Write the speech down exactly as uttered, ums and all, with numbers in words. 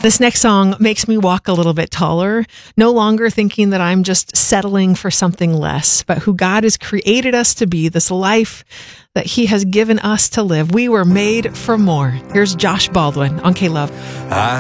This next song makes me walk a little bit taller, no longer thinking that I'm just settling for something less, but who God has created us to be, this life that He has given us to live. We were made for more. Here's Josh Baldwin on K-Love. I